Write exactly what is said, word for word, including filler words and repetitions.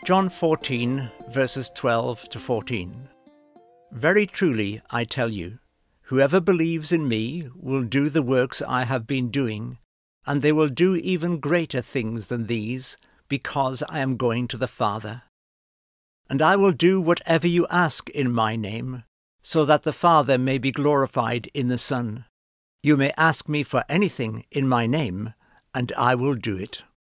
John fourteen, verses twelve to fourteen. Very truly I tell you, whoever believes in me will do the works I have been doing, and they will do even greater things than these, because I am going to the Father. And I will do whatever you ask in my name, so that the Father may be glorified in the Son. You may ask me for anything in my name, and I will do it.